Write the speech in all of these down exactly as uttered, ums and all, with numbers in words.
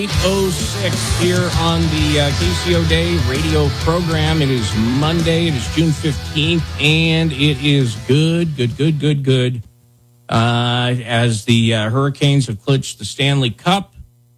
eight oh six here on the uh, K C O Day radio program. It is Monday. It is June fifteenth, and it is good, good, good, good, good. Uh, as the uh, Hurricanes have clinched the Stanley Cup.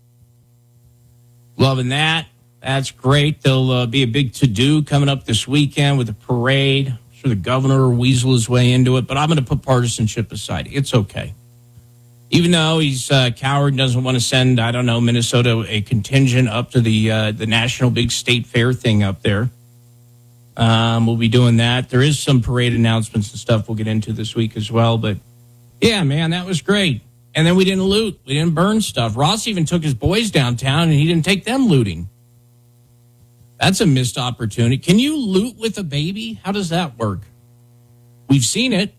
Loving that. That's great. There'll uh, be a big to-do coming up this weekend with a parade. I'm sure the governor will weasel his way into it, but I'm going to put partisanship aside. It's okay. Even though he's a coward and doesn't want to send, I don't know, Minnesota a contingent up to the uh, the national big state fair thing up there. Um, we'll be doing that. There is some parade announcements and stuff we'll get into this week as well. But, yeah, man, that was great. And then we didn't loot. We didn't burn stuff. Ross even took his boys downtown, and he didn't take them looting. That's a missed opportunity. Can you loot with a baby? How does that work? We've seen it.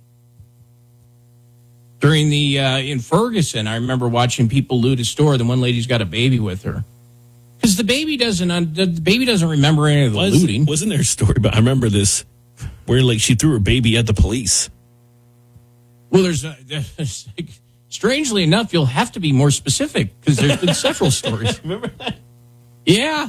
During the, uh, in Ferguson, I remember watching people loot a store. The one lady's got a baby with her. Because the baby doesn't, uh, the baby doesn't remember any of the Was, looting. Wasn't there a story, but I remember this, where like she threw her baby at the police. Well, there's, a, there's strangely enough, you'll have to be more specific, because there's been several stories. Remember that? Yeah.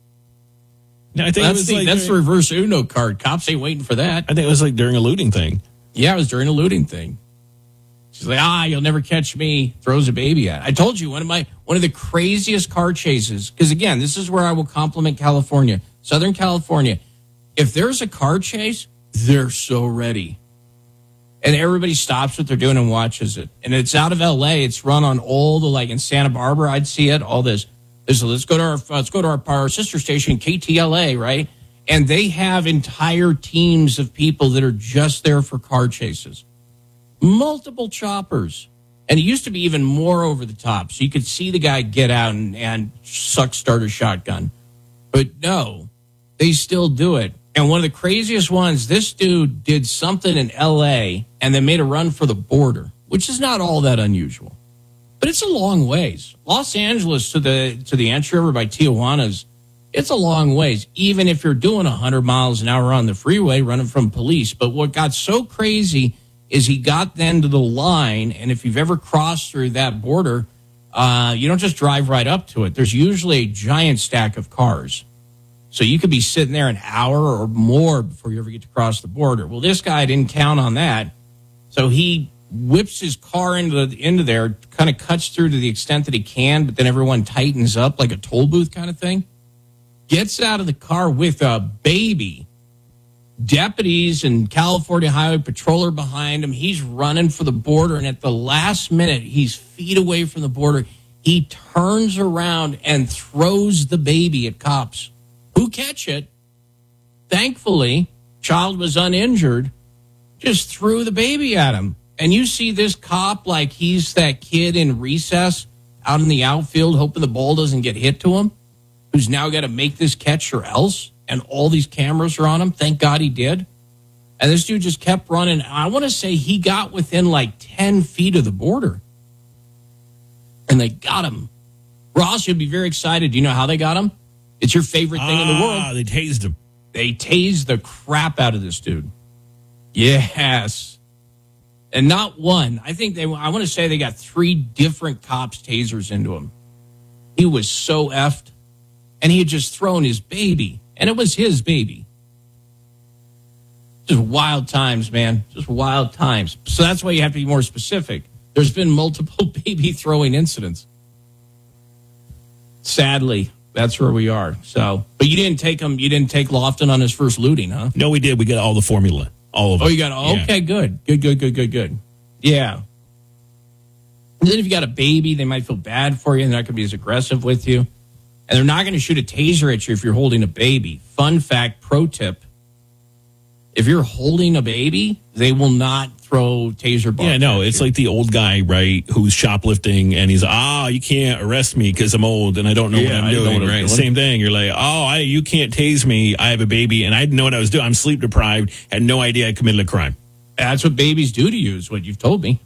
No, I think that's it was the, like that's the during, reverse Uno card. Cops ain't waiting for that. I think it was like during a looting thing. Yeah, it was during a looting thing. She's like, ah, you'll never catch me. Throws a baby at. I told you, one of my one of the craziest car chases, because, again, this is where I will compliment California, Southern California. If there's a car chase, they're so ready. And everybody stops what they're doing and watches it. And it's out of L A. It's run on all the, like in Santa Barbara, I'd see it, all this. There's, let's go to our let's go to our, our sister station, K T L A, right? And they have entire teams of people that are just there for car chases. Multiple choppers. And it used to be even more over the top. So you could see the guy get out and, and suck start a shotgun. But no, they still do it. And one of the craziest ones, this dude did something in L A and then made a run for the border, which is not all that unusual. But it's a long ways. Los Angeles to the to the Anch River by Tijuana's, it's a long ways, even if you're doing one hundred miles an hour on the freeway running from police. But what got so crazy is he got then to the line, and if you've ever crossed through that border, uh, you don't just drive right up to it. There's usually a giant stack of cars. So you could be sitting there an hour or more before you ever get to cross the border. Well, this guy didn't count on that. So he whips his car into the into there, kind of cuts through to the extent that he can, but then everyone tightens up like a toll booth kind of thing. Gets out of the car with a baby. Deputies and California Highway Patrol are behind him. He's running for the border, and at the last minute, he's feet away from the border. He turns around and throws the baby at cops, who catch it. Thankfully, child was uninjured. Just threw the baby at him. And you see this cop like he's that kid in recess out in the outfield hoping the ball doesn't get hit to him, who's now got to make this catch or else, and all these cameras are on him. Thank God he did. And this dude just kept running. I want to say he got within like ten feet of the border. And they got him. Ross, you'll be very excited. Do you know how they got him? It's your favorite thing ah, in the world. They tased him. They tased the crap out of this dude. Yes. And not one. I think they, I want to say they got three different cops' tasers into him. He was so effed. And he had just thrown his baby. And it was his baby. Just wild times, man. Just wild times. So that's why you have to be more specific. There's been multiple baby throwing incidents. Sadly, that's where we are. So, but you didn't take him. You didn't take Lofton on his first looting, huh? No, we did. We got all the formula. All of it. Oh, you got oh, okay, yeah. good. Good, good, good, good, good. Yeah. And then if you got a baby, they might feel bad for you and they're not going to be as aggressive with you. And they're not going to shoot a taser at you if you're holding a baby. Fun fact, pro tip. If you're holding a baby, they will not throw taser balls. Yeah, no, it's you. Like the old guy, right, who's shoplifting, and he's, ah, you can't arrest me because I'm old and I don't know yeah, what I'm doing, what right? I'm doing. Same thing. You're like, oh, I, you can't tase me. I have a baby, and I didn't know what I was doing. I'm sleep deprived, had no idea I committed a crime. That's what babies do to you, is what you've told me.